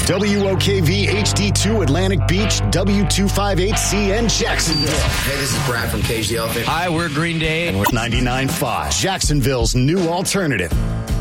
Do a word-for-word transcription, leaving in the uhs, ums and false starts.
W O K V H D two Atlantic Beach, W two fifty-eight C N Jacksonville. Hey, this is Brad from Cage the Elephant. Hi, we're Green Day. ninety-nine point five, Jacksonville's new alternative.